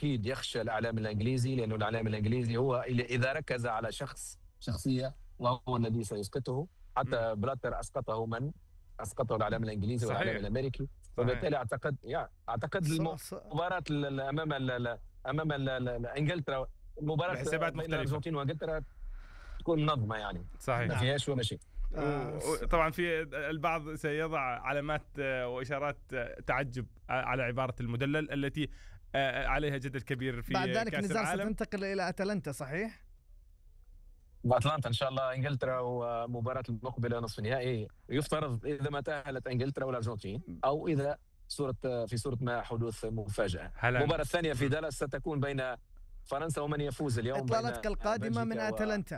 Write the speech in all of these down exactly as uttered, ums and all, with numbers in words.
أكيد يخشى الإعلام الإنجليزي، لأنه الإعلام الإنجليزي هو اللي إذا ركز على شخص شخصية وهو الذي سيسقطه. إمم. حتى بلاتر أسقطه من؟ أسقطه الإعلام الإنجليزي والإعلام صحيح، الأمريكي. صحيح. وبالتالي أعتقد يا أعتقد ص ص المباراة ال ال أمام ال ال أمام ال ال إنجلترا، المباراة بحسابات بين مختلفة. الأرجنتين وإنجلترا تكون منظمة يعني، صحيح. ما نعم. فيهاش ولا شيء. آه، س وطبعًا في البعض سيضع علامات وإشارات تعجب على عبارة المدلل التي آآ عليها جدل كبير في بعد ذلك كأس نزار العالم. ستنتقل إلى أتلانتا صحيح؟ بأتلانتا إن شاء الله إنجلترا، ومباراة المقبلة نصف النهائي يفترض إذا ما تأهلت إنجلترا والأرجنتين، أو إذا صورة في صورة ما حدوث مفاجأة. هلًا. المباراة الثانية في إمم. دالاس ستكون بين فرنسا ومن يفوز اليوم بين إطلالتك القادمة من بلجيكا و أتلانتا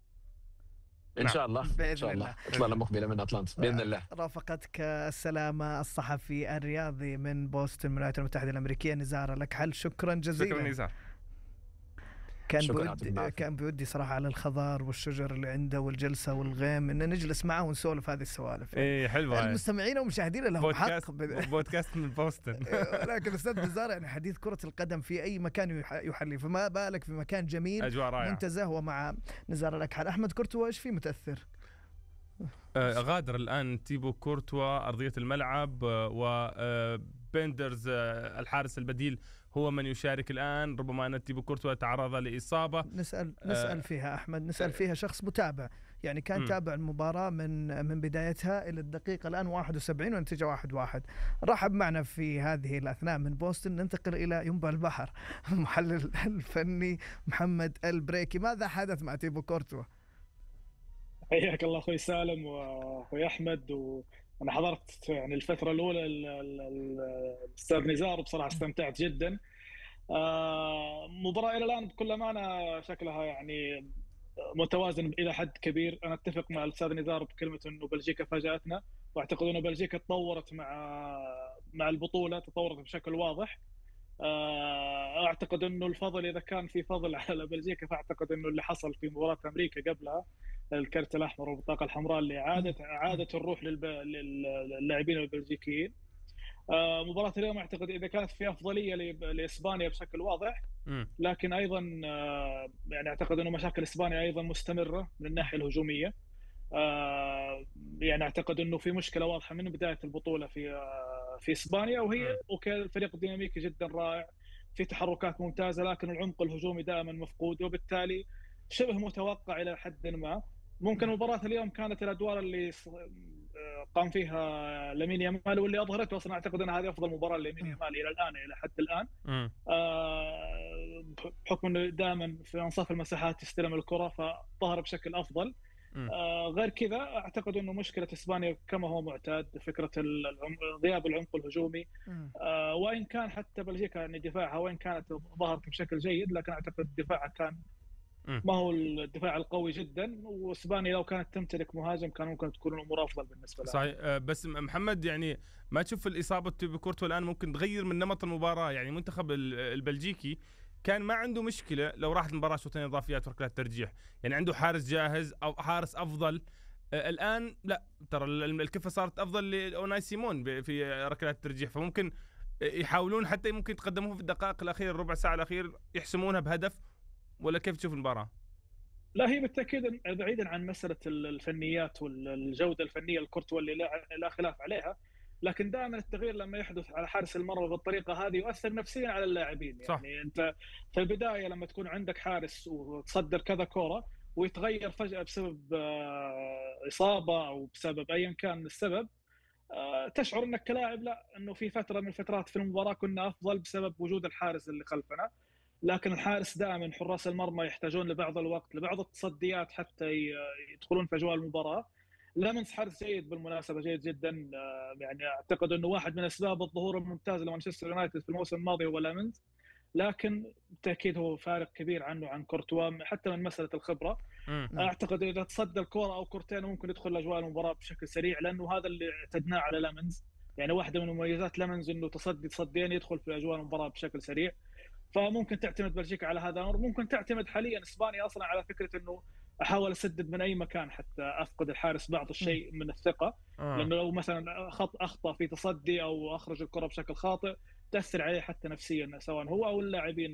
إن نعم. شاء الله إن بإذن شاء الله الله. إطلالة مقبلة من أتلانتا بإذن الله. رافقتك السلامة الصحفي الرياضي من بوسطن من الولايات المتحدة الأمريكية نزار لك حل. شكرا جزيلا. شكرا نزار. كان شكراً بودي عبد كان بودي صراحة على الخضار والشجر اللي عنده والجلسة والغيم إن نجلس معه ونسولف هذه السوالف. إيه حلوة. المستمعين ومشاهدينا لهم بودكاست حق بودكاست من بوسطن. لكن أستاذ نزار يعني حديث كرة القدم في أي مكان يحلي، فما بالك في مكان جميل أجواء رائعة منتزه. ومع نزار لك حل. أحمد كورتوا إيش فيه متأثر؟ آه غادر الآن تيبو كورتوا أرضية الملعب، وبندرز آه الحارس البديل هو من يشارك الآن. ربما أن تيبو كورتوا تعرض لإصابة. نسأل نسأل فيها أحمد، نسأل فيها شخص متابع يعني كان م. تابع المباراة من من بدايتها إلى الدقيقة الآن واحد وسبعين والنتيجة واحد واحد. رحب معنا في هذه الأثناء من بوسطن. ننتقل إلى ينبع البحر المحلل الفني محمد البريكي. ماذا حدث مع تيبو كورتوا؟ حياك الله أخوي سالم وأخوي أحمد. وأنا حضرت يعني الفترة الأولى الأستاذ نزار، بصراحة استمتعت جدا. مباراة إلى الآن بكل أمانة شكلها يعني متوازن إلى حد كبير. أنا أتفق مع الأستاذ نزار بكلمة إنه بلجيكا فاجأتنا، وأعتقد إنه بلجيكا تطورت مع مع البطولة، تطورت بشكل واضح. أعتقد إنه الفضل إذا كان في فضل على بلجيكا، فأعتقد إنه اللي حصل في مباراة أمريكا قبلها الكرت الأحمر والبطاقة الحمراء اللي عادت عادت الروح للاعبين البلجيكيين. مباراة اليوم أعتقد إذا كانت في أفضلية لإسبانيا بشكل واضح، لكن أيضا يعني أعتقد إنه مشاكل إسبانيا أيضا مستمرة من الناحية الهجومية. يعني أعتقد إنه في مشكلة واضحة من بداية البطولة في في إسبانيا، وهي أوكي الفريق ديناميكي جدا رائع، في تحركات ممتازة، لكن العمق الهجومي دائما مفقود، وبالتالي شبه متوقع إلى حد ما. ممكن مباراة اليوم كانت الأدوار اللي قام فيها لامين يامال واللي أظهرته أصلا، أعتقد أن هذه أفضل مباراة لامين يامال إلى الآن إلى حد الآن. آه بحكم أنه دائما في أنصاف المساحات يستلم الكرة فظهر بشكل أفضل. آه غير كذا أعتقد أنه مشكلة إسبانيا كما هو معتاد فكرة غياب العمق الهجومي. آه وإن كان حتى بلجيكا يعني دفاعها وإن كانت ظهرت بشكل جيد، لكن أعتقد دفاعها كان ما هو الدفاع القوي جدا. واسبانيا لو كانت تمتلك مهاجم كان ممكن تكون الامور افضل بالنسبه لها. صحيح. بس محمد يعني ما تشوف الاصابه بكورتوا الان ممكن تغير من نمط المباراه؟ يعني منتخب البلجيكي كان ما عنده مشكله لو راحت المباراه شوطين اضافيات وركلات ترجيح، يعني عنده حارس جاهز او حارس افضل. الان لا، ترى الكفه صارت افضل لاوناي سيمون في ركلات الترجيح، فممكن يحاولون حتى ممكن يتقدمون في الدقائق الاخيره الربع ساعه الاخير يحسمونها بهدف، ولا كيف تشوف المباراة؟ لا هي بالتأكيد بعيدا عن مسألة الفنيات والجودة الفنية الكورتوا اللي لا خلاف عليها، لكن دائما التغيير لما يحدث على حارس المرمى بالطريقة هذه يؤثر نفسيا على اللاعبين. صح. يعني أنت في البداية لما تكون عندك حارس وتصدر كذا كرة ويتغير فجأة بسبب إصابة أو بسبب أيا كان السبب، تشعر أنك كلاعب لا أنه في فترة من الفترات في المباراة كنا أفضل بسبب وجود الحارس اللي خلفنا. لكن الحارس دائما حراس المرمى يحتاجون لبعض الوقت لبعض التصديات حتى يدخلون في أجواء المباراة. لامنز حارس جيد بالمناسبة، جيد جدا. يعني أعتقد أنه واحد من أسباب الظهور الممتاز لمانشستر يونايتد في الموسم الماضي هو لامنز، لكن بالتأكيد هو فارق كبير عنه عن كورتوا حتى من مسألة الخبرة. أعتقد إذا تصدى الكرة أو كورتين ممكن يدخل أجواء المباراة بشكل سريع، لأنه هذا اللي اعتدناه على لامنز. يعني واحدة من مميزات لامنز إنه تصدي تصديين يدخل في أجواء المباراة بشكل سريع. فممكن تعتمد بلجيكا على هذا الامر، ممكن تعتمد حاليا اسبانيا اصلا على فكره انه احاول اسدد من اي مكان حتى افقد الحارس بعض الشيء من الثقه. آه. لانه لو مثلا خط اخطا في تصدي او اخرج الكره بشكل خاطئ تاثر عليه حتى نفسيا، سواء هو او اللاعبين